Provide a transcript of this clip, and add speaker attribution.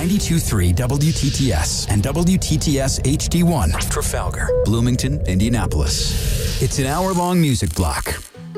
Speaker 1: 92.3 WTTS and WTTS HD1, Trafalgar, Bloomington, Indianapolis. It's an hour-long music block